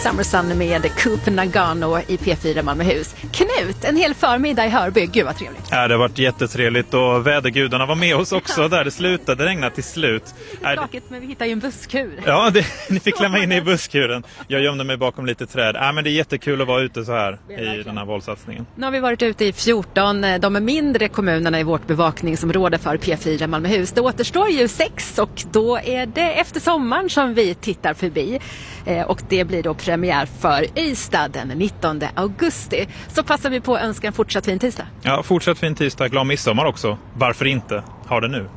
Summer Sun med Coop Nagano i P4 Malmöhus. Knut, en hel förmiddag i Hörby. Gud vad trevligt. Ja, det har varit jättetrevligt och vädergudarna var med oss också där det slutade regna till slut. Det är tråkigt, men vi hittade ju en busskur. Ja, ni fick klämma in i busskuren. Jag gömde mig bakom lite träd. Men det är jättekul att vara ute så här i den här valsatsningen. Nu har vi varit ute i 14, de mindre kommunerna i vårt bevakningsområde för P4 Malmöhus. Det återstår ju 6 och då är det efter sommaren som vi tittar förbi. Och det blir då premiär för Ystad den 19 augusti. Så passar vi på att önska en fortsatt fin tisdag. Ja, fortsatt fin tisdag. Glad midsommar också. Varför inte? Ha det nu.